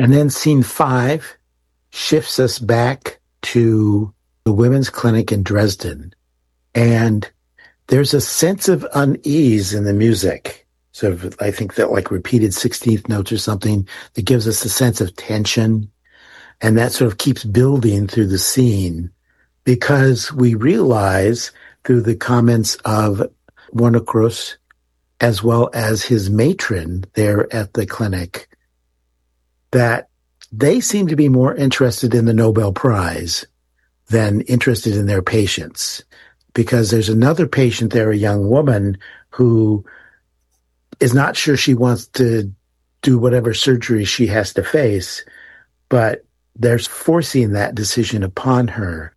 And then scene 5 shifts us back to the women's clinic in Dresden. And there's a sense of unease in the music. Sort of, I think that like repeated 16th notes or something that gives us a sense of tension. And that sort of keeps building through the scene because we realize through the comments of Wunderkrus as well as his matron there at the clinic that they seem to be more interested in the Nobel Prize than interested in their patients. Because there's another patient there, a young woman, who is not sure she wants to do whatever surgery she has to face, but they're forcing that decision upon her.